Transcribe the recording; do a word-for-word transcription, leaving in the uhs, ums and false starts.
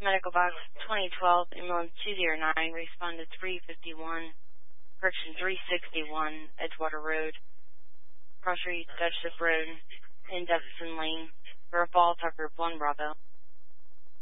Medical Box twenty twelve, ambulance two zero nine, respond to three fifty-one, correction three sixty-one, Edgewater Road, Cross Street, Dutch Ship Road, in Jefferson Lane, for a fall Tucker one Bravo.